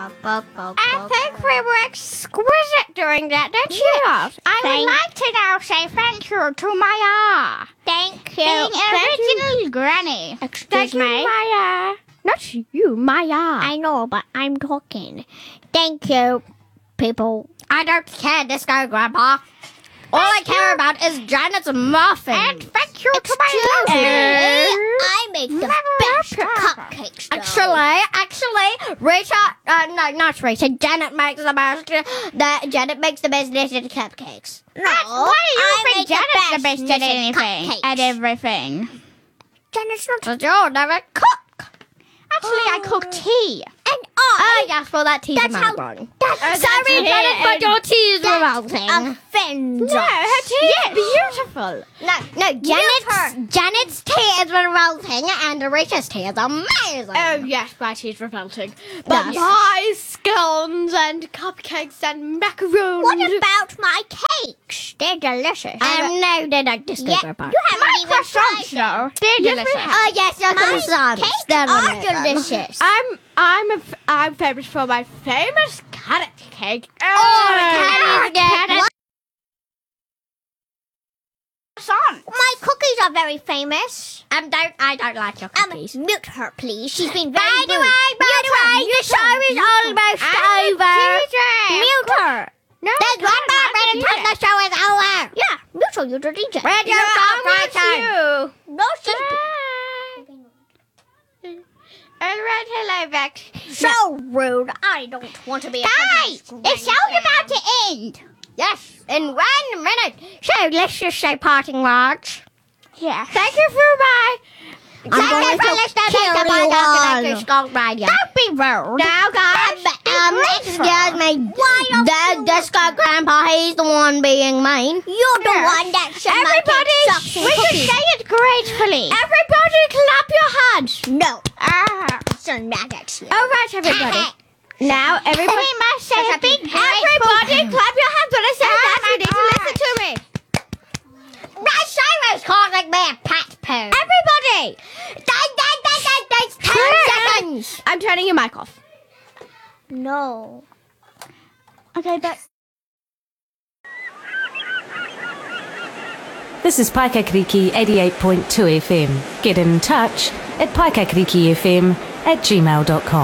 I think we were exquisite doing that, don't you? Yes, I would like to now say thank you to Maya. Thank you. The original granny. Excuse me. Maya. Not you, Maya. I know, but I'm talking. Thank you, people. I don't care, Disco Grandpa. All I care about is Janet's muffin. And thank you to my me. I make the best cupcakes. Actually, Rita, no, not Rita. Janet makes the best. Janet makes the best delicious cupcakes. No, why do you think Janet's the best at delicious anything? cupcakes. At everything. Janet's not. You never cook. Actually, I cook tea. And Oh, yes, well, that tea's That's how. wrong. Sorry, Janet, but your tea is revolting. No, her tea is beautiful. No, Janet's tea is revolting, and Rita's tea is amazing. Oh, yes, my tea's revolting. But pies, scones, and cupcakes, and macaroons. What about my cakes? They're delicious. No, they're not discovered. You haven't even tried them. They're delicious. Oh, yes, your croissants. Cakes They're are delicious. I'm famous for my famous carrot cake. Carrot. Son. My cookies are very famous. I don't like your cookies. Mute her, please. She's been very By the rude. way, the show is almost over. Mute her. No, There's one more minute till the show is over. Yeah, mute her, you're the DJ. Radio stop, No, she's... Alright, hello, Vex. So rude. I don't want to be a Guys, the show's about to end. Yes, in 1 minute. So let's just say parting words. Yeah. Thank you for my... Thank you for listening to my Dr. Skunk Radio. Don't be rude. Now, guys, excuse me. The Disco Grandpa, he's the one being mean. You're the one that should Everybody, we should say it gracefully. Everybody clap your hands. No. So mad at you. All right, everybody. Now, everybody We must say a big Everybody clap your hands when I say that. You need to listen to me. That Cyrus calling me a pat poo. Everybody. 10 seconds. I'm turning your mic off. No. Okay, but... This is Paikakiriki 88.2 FM. Get in touch at paikakirikifm@gmail.com.